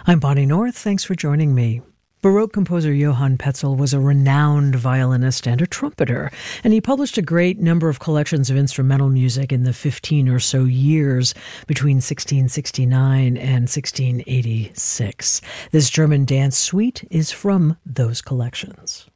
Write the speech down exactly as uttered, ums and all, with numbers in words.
I'm Bonnie North. Thanks for joining me. Baroque composer Johann Petzel was a renowned violinist and a trumpeter, and he published a great number of collections of instrumental music in the fifteen or so years between sixteen sixty-nine and sixteen eighty-six. This German dance suite is from those collections.